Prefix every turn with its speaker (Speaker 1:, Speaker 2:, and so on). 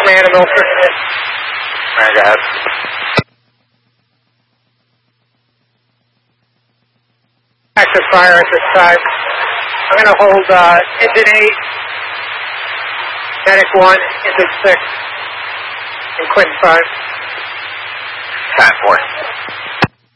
Speaker 1: Command of Milford.
Speaker 2: Command, go ahead.
Speaker 1: Active fire at this time. I'm going to hold engine 8, medic 1, engine 6, and Quinton 5.
Speaker 2: 10-4.